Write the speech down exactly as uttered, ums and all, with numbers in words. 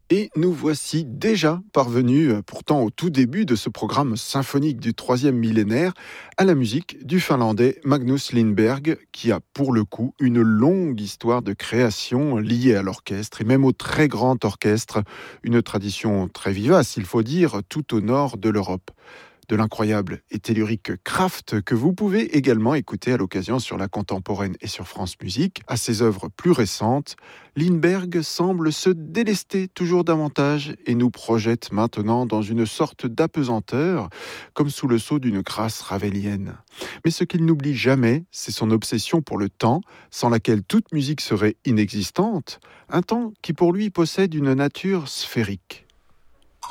Et nous voici déjà parvenus, pourtant au tout début de ce programme symphonique du troisième millénaire, à la musique du Finlandais Magnus Lindberg, qui a pour le coup une longue histoire de création liée à l'orchestre et même au très grand orchestre, une tradition très vivace, il faut dire, tout au nord de l'Europe. De l'incroyable et tellurique Kraft que vous pouvez également écouter à l'occasion sur la Contemporaine et sur France Musique. À ses œuvres plus récentes, Lindberg semble se délester toujours davantage et nous projette maintenant dans une sorte d'apesanteur, comme sous le sceau d'une grâce ravélienne. Mais ce qu'il n'oublie jamais, c'est son obsession pour le temps, sans laquelle toute musique serait inexistante, un temps qui pour lui possède une nature sphérique.